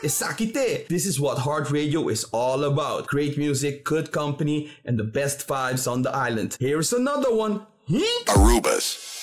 Esakite. This is what Heart Radio is all about. Great music, good company, and the best vibes on the island. Here's another one. Arubas.